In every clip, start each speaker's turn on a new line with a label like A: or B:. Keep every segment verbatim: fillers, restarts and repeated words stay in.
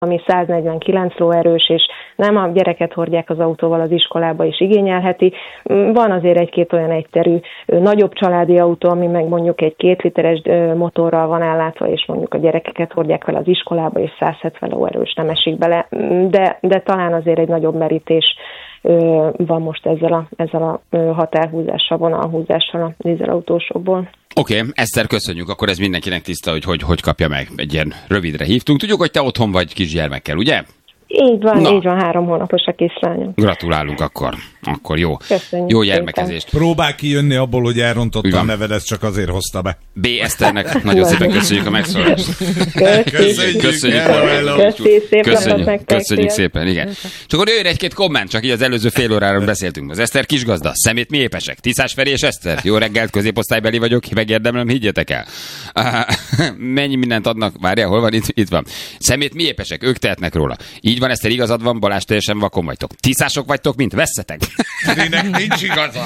A: ami száznegyvenkilenc lóerős, és nem a gyereket hordják az autóval az iskolába is igényelheti. Van azért egy-két olyan egyterű, nagyobb családi autó, ami meg mondjuk egy két literes motorral van ellátva, és mondjuk a gyerekeket hordják vele az iskolába, és száz hetven lóerős nem esik bele, de, de talán azért egy nagyobb merítés van most ezzel a, ezzel a határhúzással, vonalhúzással a dízelautósokból.
B: Oké, okay, Eszter, köszönjük, akkor ez mindenkinek tiszta, hogy, hogy hogy kapja meg. Egy ilyen rövidre hívtunk. Tudjuk, hogy te otthon vagy kisgyermekkel, ugye?
A: Így van, Na. így van, három hónapos a kislányom.
B: Gratulálunk akkor. Akkor jó.
A: Köszönjük
B: jó gyermekezést.
C: Szépen. Próbál kijönni abból, hogy elrontotta a neved, ezt csak azért hozta be.
B: B. Eszternek nagyon szépen köszönjük a megszólalást.
A: Köszönjük.
B: Köszönjük. Köszönjük, köszönjük szépen, igen. Csak akkor jöjjön egy-két komment, csak így az előző fél óráról beszéltünk. Az Eszter kisgazda, szemét mi épesek? Tiszás Feri és Eszter. Jó reggelt, középosztálybeli vagyok, megérdemlem, higgyetek el. Mennyi mindent adnak, várjál, hol van? Itt, itt van. Szemét mi épesek, ők tehetnek róla. Így van, Eszter, igazad van, Balázs, teljesen vakon vagytok. Tiszások vagytok, mint vesszetek.
C: Ferinek nincs igaza.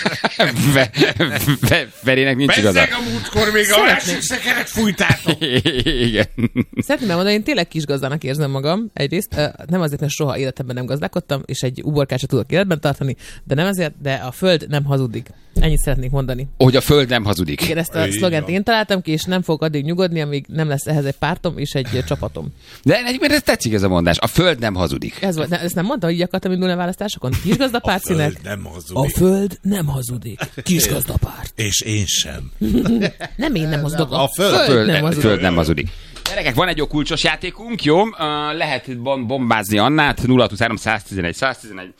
B: Ferinek nincs igaza.
C: Bezzeg a múltkor még a másik szekeret fújtátok.
B: Igen.
D: Szeretném mondani, én tényleg kisgazdának érzem magam. Egyrészt nem azért, mert soha életemben nem gazdálkodtam, és egy uborkát sem tudok életben tartani, de nem ezért, de a föld nem hazudik. Ennyit szeretnék mondani.
B: Hogy a föld nem hazudik.
D: Igen, ezt a szlogent én találtam ki, és nem fogok addig nyugodni, amíg nem lesz ehhez egy pártom és egy csapatom.
B: De egyébként ez tetszik ez a mondás. A föld nem hazudik.
D: Ez volt, ezt nem mondta, hogy így akartam indulni a választásokon? Kisgazdapárt színek?
C: Nem hazudik.
D: A föld nem hazudik. Kisgazdapárt.
C: És én sem.
D: Nem én nem hazudok.
C: A föld,
B: a föld,
D: nem,
B: a föld nem hazudik. Gyerekek, van egy jó kulcsos játékunk, jó? Uh, lehet bombázni Annát, nulla huszonhárom száztizenegy száztizenegy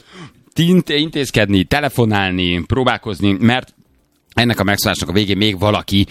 B: intézkedni, telefonálni, próbálkozni, mert ennek a megszólásnak a végén még valaki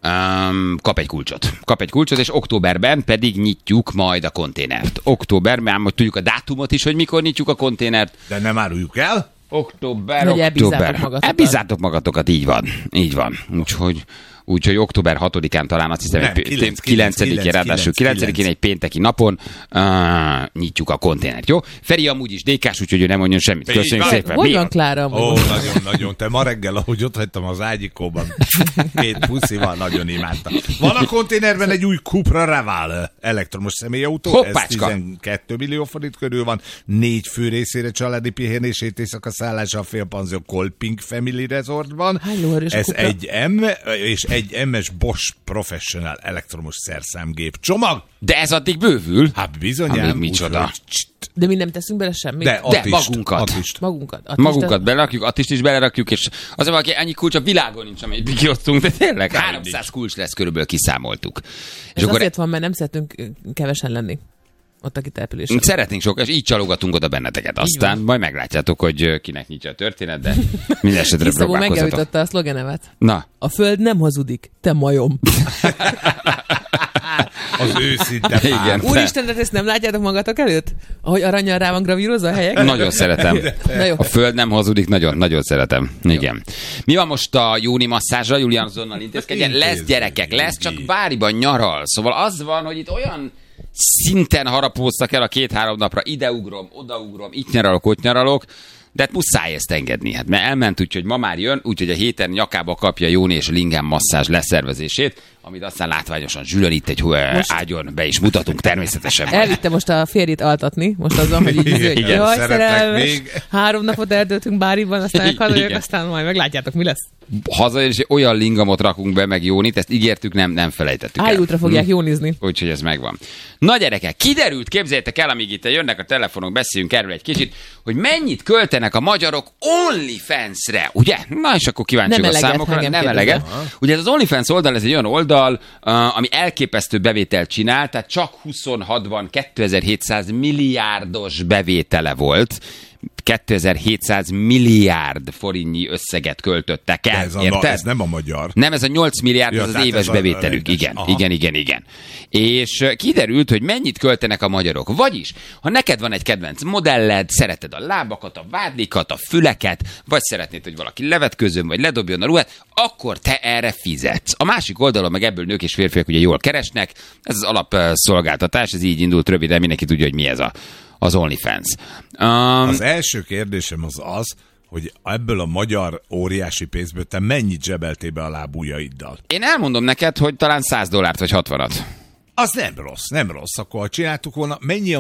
B: um, kap egy kulcsot. Kap egy kulcsot, és októberben pedig nyitjuk majd a konténert. Októberben, hogy tudjuk a dátumot is, hogy mikor nyitjuk a konténert.
C: De nem áruljuk el?
B: Október,
D: hogy
B: október.
D: Elbízzátok
B: Elbízzátok magatokat, így van. Így van. Úgyhogy... Úgyhogy október hatodikán talán azt hiszem, hogy kilencedikén, ráadásul kilencedikén egy pénteki napon uh, nyitjuk a konténert, jó? Feri amúgy is dékás, úgyhogy ő nem mondjon semmit. Köszönjük szépen.
D: Hogy van Klára?
C: Ó, nagyon-nagyon. Te ma reggel, ahogy ott hagytam az ágyikóban, két puszival nagyon imádtam. Van a konténerben egy új Cupra Raval elektromos személyautó.
B: Hoppácska.
C: Ez tizenkét millió forint körül van. Négy fő részére családi pihenés, éjszaka szállása a félpanzió Kolping Family Resortban. Ez egy M, és egy em es Bosch Professional elektromos szerszámgép csomag.
B: De ez addig bővül.
C: Hát bizonyám.
B: Micsoda.
D: De mi nem teszünk bele semmit?
C: De,
B: De
C: attist,
B: magunkat.
C: Attist.
D: Magunkat. Attist
B: Magunkat belerakjuk, attist is belerakjuk, és az, hogy annyi kulcs a világon nincs, amit kiosztunk, de tényleg háromszáz kulcs lesz, körülbelül kiszámoltuk.
D: Ez
B: és akkor
D: azért van, mert nem szeretünk kevesen lenni ott a kitelepülésen.
B: Szeretnénk sok, és így csalogatunk oda benneteket. Aztán majd meglátjátok, hogy kinek nyitja a történet, de minden esetre
D: próbálkozatok.
B: próbálkozatok.
D: Megjavította a szlogenemet.
B: Na.
D: A föld nem hazudik, te majom.
C: Az őszinte pár.
B: Igen.
D: Úristen, de ezt nem látjátok magatok előtt? Ahogy arannyal rá van gravírozva a helyek?
B: Nagyon szeretem.
D: Na jó.
B: A föld nem hazudik, nagyon, nagyon szeretem. Igen. Mi van most a jóni masszázsra? Julián azonnal intézkedjen. Lesz gyerekek, lesz, csak Báriban nyaral. Szóval az van, hogy itt olyan szinten harapóztak el a két-három napra. Ideugrom, odaugrom, itt nyaralok, ott nyaralok. De hát muszáj ezt engedni. Hát mert elment úgy, hogy ma már jön, úgyhogy a héten nyakába kapja Jóni és Lingem masszázs leszervezését, amit aztán látványosan zsülön itt egy most ágyon be is mutatunk természetesen.
D: Elvitte most a férjét altatni, most azon, hogy így izé, hogy jaj, szerelmes, még. Három napot eltöltünk Báriban, aztán hazajövök, aztán majd meglátjátok, mi lesz.
B: Haza és olyan lingamot rakunk be, meg Jónit, ezt ígértük, nem, nem felejtettük el.
D: Ájútra fogják hm. jónizni.
B: Úgyhogy ez megvan. Na gyerekek, kiderült, képzeljétek el, amíg itt jönnek a telefonok, beszéljünk erről egy kicsit, hogy mennyit költenek a magyarok OnlyFans-re, ugye? Na és akkor kíváncsi a számokra. Nem eleget. Ugye ez az OnlyFans oldal, ez egy olyan oldal, uh, ami elképesztő bevételt csinál, tehát csak huszonhatban kétezer-hétszáz milliárdos bevétele volt. kétezer-hétszáz milliárd forintnyi összeget költöttek el.
C: Ez, a, ez nem a magyar.
B: Nem, ez a nyolc milliárd, ja, az az éves bevételük. A igen, igen, igen, igen. És kiderült, hogy mennyit költenek a magyarok. Vagyis, ha neked van egy kedvenc modelled, szereted a lábakat, a vádlikat, a füleket, vagy szeretnéd, hogy valaki levetkőzön, vagy ledobjon a ruhát, akkor te erre fizetsz. A másik oldalon meg ebből nők és férfiak ugye jól keresnek. Ez az alapszolgáltatás, ez így indult röviden, mindenki tudja, hogy mi ez a az OnlyFans. Um,
C: az első kérdésem az az, hogy ebből a magyar óriási pénzből te mennyit zsebeltél be a lábujjaiddal?
B: Én elmondom neked, hogy talán száz dollárt vagy hatvanat.
C: Az nem rossz, nem rossz. Akkor ha csináltuk volna, mennyi a